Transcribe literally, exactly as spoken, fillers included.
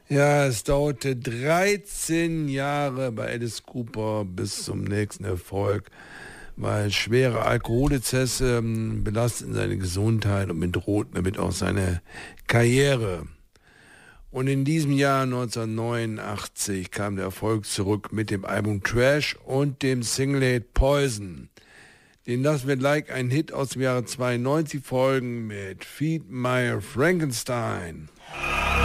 Ja, es dauerte dreizehn Jahre bei Alice Cooper bis zum nächsten Erfolg, weil schwere Alkoholexzesse ähm, belasteten seine Gesundheit und bedrohten damit auch seine Karriere. Und in diesem Jahr neunzehnhundertneunundachtzig kam der Erfolg zurück mit dem Album Trash und dem Single-Hit Poison. Den lassen wir like ein Hit aus dem Jahre zweiundneunzig folgen mit Feed My Frankenstein.